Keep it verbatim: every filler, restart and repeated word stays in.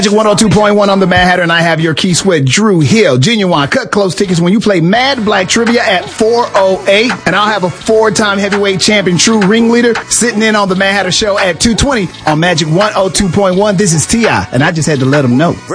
Magic one oh two point one on the Mad Hatter, and I have your Key Sweat, Drew Hill. Genuine cut close tickets when you play Mad Black Trivia at four oh eight. And I'll have a four-time heavyweight champion, true ringleader, sitting in on the Mad Hatter show at two twenty on Magic one oh two point one. This is T I, and I just had to let them know.